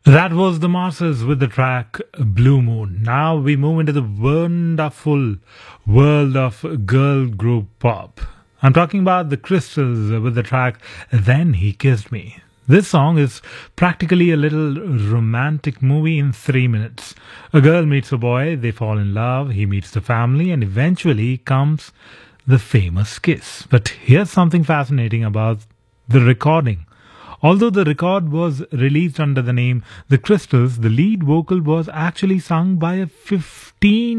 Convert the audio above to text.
That was the Masters with the track Blue Moon. Now we move into the wonderful world of girl group pop. I'm talking about the Crystals with the track Then He Kissed Me. This song is practically a little romantic movie in 3 minutes. A girl meets a boy, they fall in love, he meets the family, and eventually comes the famous kiss. But here's something fascinating about the recording. Although the record was released under the name The Crystals, the lead vocal was actually sung by a 15